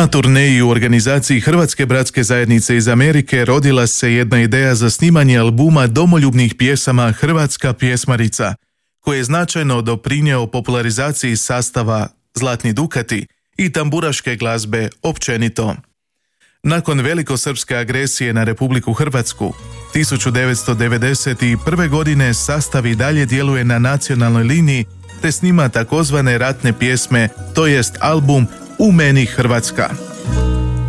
Na turneji u organizaciji Hrvatske bratske zajednice iz Amerike rodila se jedna ideja za snimanje albuma domoljubnih pjesama Hrvatska pjesmarica, koji je značajno doprinio popularizaciji sastava Zlatni Dukati i tamburaške glazbe općenito. Nakon velikosrpske agresije na Republiku Hrvatsku, 1991. godine sastav i dalje djeluje na nacionalnoj liniji te snima takozvane ratne pjesme, to jest album U meni Hrvatska.